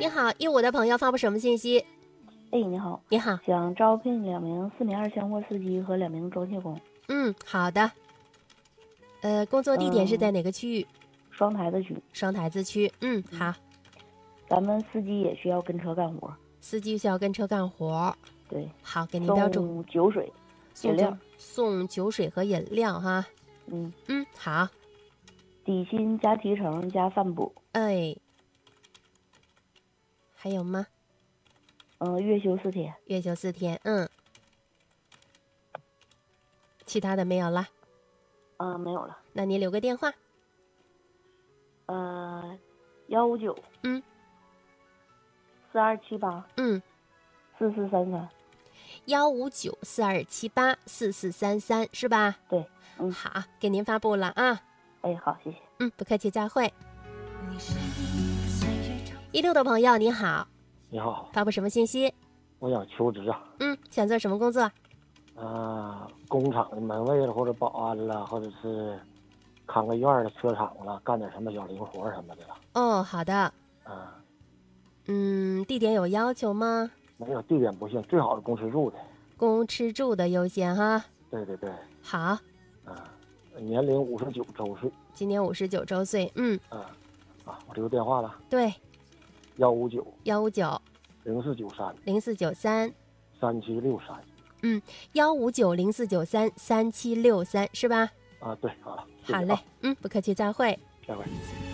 你好，155的朋友发布什么信息？ 哎，你好， 你好， 想招聘2名4米2箱货司机和2名装卸工。 好的。工作地点是在哪个区域？ 双台子区。 双台子区。好。 咱们司机也需要跟车干活。 司机需要跟车干活。 对。 好，给您标注。 送酒水、饮料。 送酒水和饮料哈。好。 底薪加提成加饭补。 哎。还有吗？ 月休4天。 月休4天。其他的没有了。 没有了。 那您留个电话。 159。4278。4433。 15942784433是吧？ 对。 好，给您发布了啊。 哎，好，谢谢。 不客气，再会。16的朋友你好。 你好， 发布什么信息？ 我想求职啊。 想做什么工作？ 工厂的门卫了，或者保安了，或者是看个院的车厂了，干点什么小零活什么的了。 哦，好的。地点有要求吗？ 没有，地点不行，最好是公吃住的。 公吃住的优先哈。 对对对。 好。 年龄59周岁。 今年59周岁。 我留电话了。 对。 159 0493 0493 3763。 159 0493 3763是吧？ 对，好了。 好嘞。不客气，再会。 再会。